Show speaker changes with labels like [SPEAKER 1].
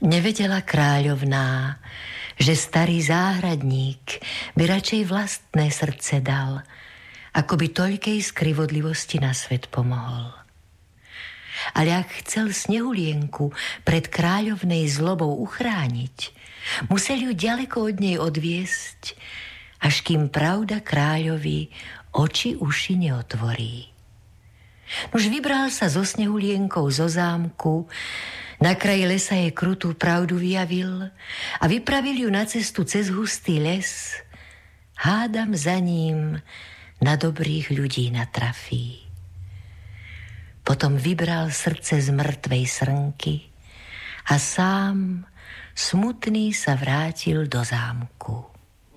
[SPEAKER 1] Nevedela kráľovná, že starý záhradník by radšej vlastné srdce dal, ako by toľkej skrivodlivosti na svet pomohol. Ale ak chcel Snehulienku pred kráľovnej zlobou uchrániť, musel ju ďaleko od nej odviesť, až kým pravda kráľovi oči uši neotvorí. Už vybral sa so Snehulienkou zo zámku, na kraji lesa jej krutú pravdu vyjavil a vypravil ju na cestu cez hustý les. Hádam za ním na dobrých ľudí natrafí. Potom vybral srdce z mŕtvej srnky a sám smutný sa vrátil do zámku.